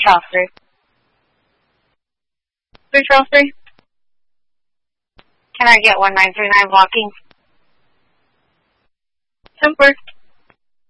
transfer. Free transfer. Can I get 1939 blocking? Temper.